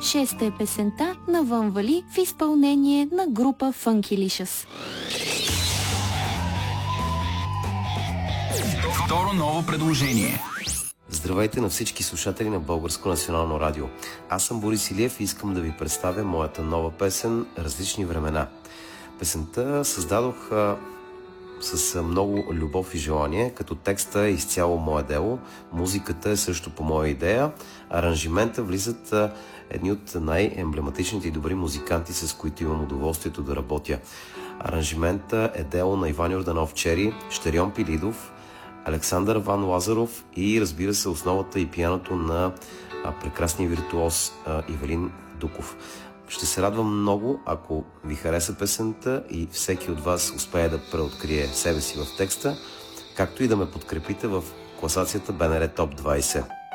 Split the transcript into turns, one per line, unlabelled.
6 е песента Навън вали в изпълнение на група Funkylicious.
Второ ново предложение.
Здравейте на всички слушатели на Българско национално радио. Аз съм Борис Илиев и искам да ви представя моята нова песен "Различни времена". Песента създадох с много любов и желание, като текста е изцяло мое дело, музиката е също по моя идея, аранжимента влизат едни от най-емблематичните и добри музиканти, с които имам удоволствието да работя. Аранжимента е дело на Иван Йорданов Чери, Щерион Пилидов, Александър Ван Лазаров и, разбира се, основата и пианото на прекрасния виртуоз Ивелин Дуков. Ще се радвам много, ако ви хареса песента и всеки от вас успее да преоткрие себе си в текста, както и да ме подкрепите в класацията БНР Топ 20.